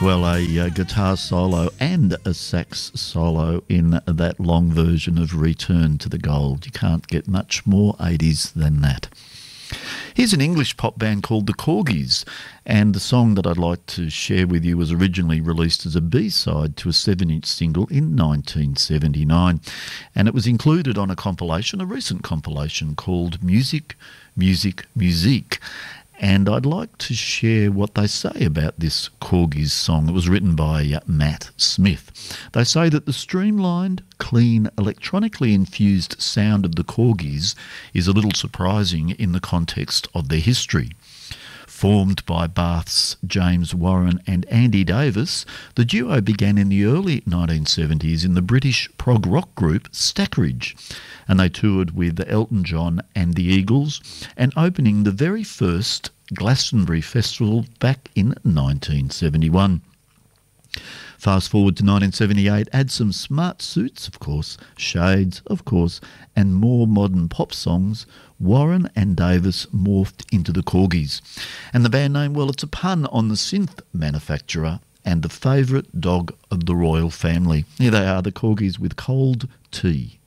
Well, a guitar solo and a sax solo in that long version of Return to the Gold. You can't get much more 80s than that. Here's an English pop band called the Corgis, and the song that I'd like to share with you was originally released as a B-side to a 7-inch single in 1979, and it was included on a recent compilation called Music, Music, Musique. And I'd like to share what they say about this Corgis song. It was written by Matt Smith. They say that the streamlined, clean, electronically infused sound of the Corgis is a little surprising in the context of their history. Formed by Bath's James Warren and Andy Davis, the duo began in the early 1970s in the British prog rock group Stackridge, and they toured with Elton John and the Eagles, and opening the very first Glastonbury Festival back in 1971. Fast forward to 1978, add some smart suits, of course, shades, of course, and more modern pop songs. Warren and Davis morphed into the Corgis. And the band name, well, it's a pun on the synth manufacturer and the favourite dog of the royal family. Here they are, the Corgis with Cold Tea.